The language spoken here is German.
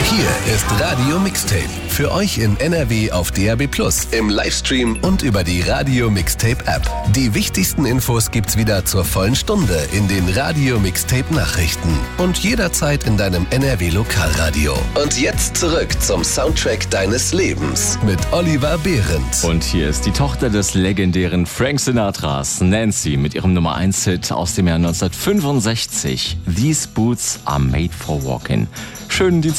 Hier ist Radio Mixtape. Für euch in NRW auf DAB+, im Livestream und über die Radio Mixtape App. Die wichtigsten Infos gibt's wieder zur vollen Stunde in den Radio Mixtape Nachrichten und jederzeit in deinem NRW Lokalradio. Und jetzt zurück zum Soundtrack deines Lebens mit Oliver Behrendt. Und hier ist die Tochter des legendären Frank Sinatras, Nancy, mit ihrem Nummer 1 Hit aus dem Jahr 1965. These Boots are made for walking. Schönen Dienstag.